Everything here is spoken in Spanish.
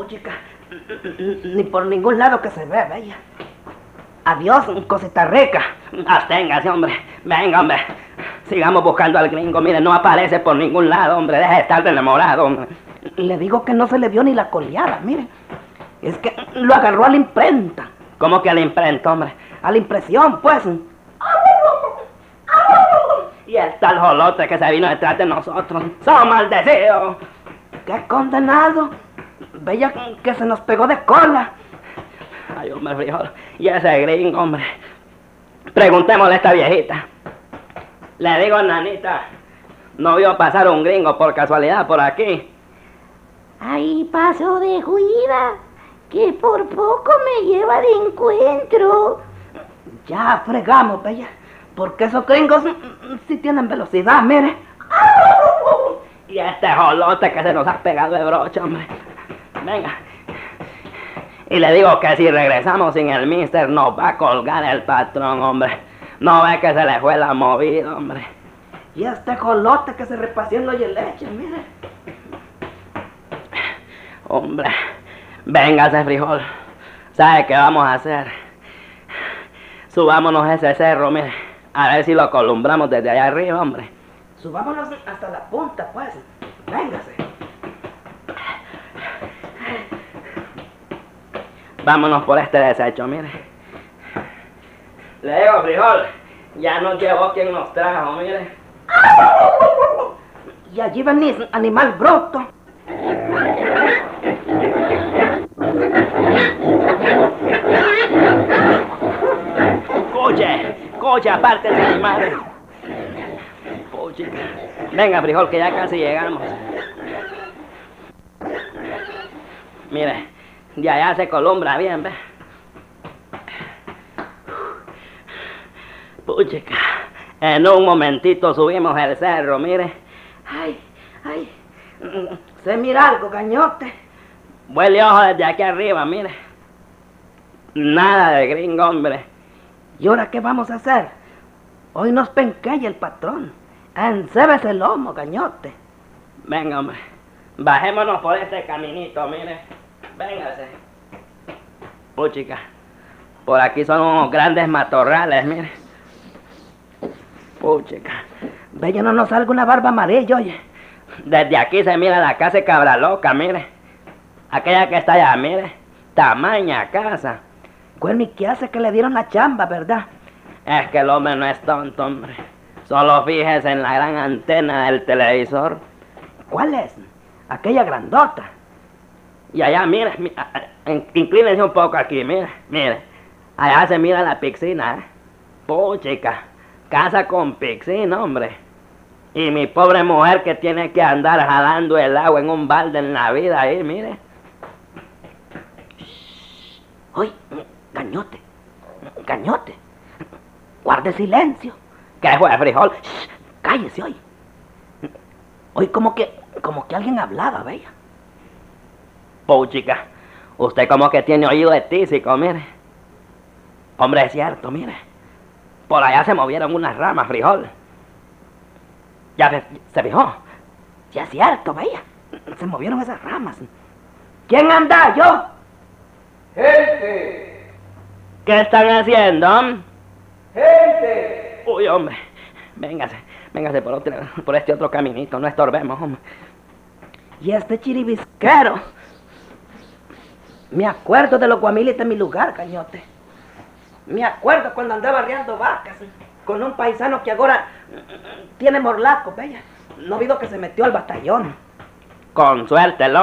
Puchica, ni por ningún lado que se ve, bella. Adiós, cosita rica. Absténgase, hombre. Venga, hombre. Sigamos buscando al gringo. Mire, no aparece por ningún lado, hombre. Deje de estar enamorado, hombre. Le digo que no se le vio ni la coleada, mire. Es que lo agarró a la imprenta. ¿Cómo que a la imprenta, hombre? A la impresión, pues. Y el tal jolote que se vino detrás de nosotros. ¡Son maldecidos! ¡Qué condenado! Bella que se nos pegó de cola. Ay, hombre, frijol. Y ese gringo, hombre. Preguntémosle a esta viejita. Le digo, nanita, ¿no vio pasar un gringo por casualidad por aquí? Ahí paso de juida, que por poco me lleva de encuentro. Ya fregamos, bella, porque esos gringos sí tienen velocidad, mire. Y este jolote que se nos ha pegado de brocha, hombre. Venga. Y le digo que si regresamos sin el mister nos va a colgar el patrón, hombre. No ve que se le fue la movida, hombre. Y este jolote que se repaseó en lo y leche, mire. Hombre, véngase, frijol. ¿Sabe qué vamos a hacer? Subámonos a ese cerro, mire. A ver si lo columbramos desde allá arriba, hombre. Subámonos hasta la punta, pues. Véngase. Vámonos por este desecho, mire. Le digo, frijol, ya nos llevó quien nos trajo, mire. Y allí venís, animal bruto. Coche, apártense, mi madre. Puchica. Venga, frijol, que ya casi llegamos. Mire, de allá se columbra bien, ¿ves? Puchica, en un momentito subimos el cerro, mire. Ay, se mira algo, gañote. Vuelve ojo desde aquí arriba, mire. Nada de gringo, hombre. ¿Y ahora qué vamos a hacer? Hoy nos penqueya el patrón. Encébese el lomo, gañote. Venga, hombre. Bajémonos por este caminito, mire. Véngase. Puchica. Por aquí son unos grandes matorrales, mire. Puchica. Bella, no nos salga una barba amarilla, oye. Desde aquí se mira la casa de Cabra Loca, mire. Aquella que está allá, mire. Tamaña casa. Bueno, ¿y qué hace que le dieron la chamba, verdad? Es que el hombre no es tonto, hombre. Solo fíjese en la gran antena del televisor. ¿Cuál es? Aquella grandota. Y allá, mire, inclínense un poco aquí, mire. Allá se mira la piscina, ¿eh? Puchica, casa con piscina, hombre. Y mi pobre mujer que tiene que andar jalando el agua en un balde en la vida ahí, mire. Oye, gañote, guarde silencio. ¿Qué fue, frijol? Cállese, oye. Oye, como que alguien hablaba, bella. Puchica, usted como que tiene oído de tísico, mire. Hombre, es cierto, mire. Por allá se movieron unas ramas, frijol. ¿Ya se fijó? Sí, es cierto, bella. Se movieron esas ramas. ¿Quién anda? ¿Yo? ¡Gente! ¿Qué están haciendo? ¡Gente! Uy, hombre. Véngase por este otro caminito. No estorbemos, hombre. Y este chiribisquero. Me acuerdo de los guamiles de mi lugar, cañote. Me acuerdo cuando andaba arriando vacas con un paisano que ahora tiene morlaco, bella. No vido que se metió al batallón. Con suerte,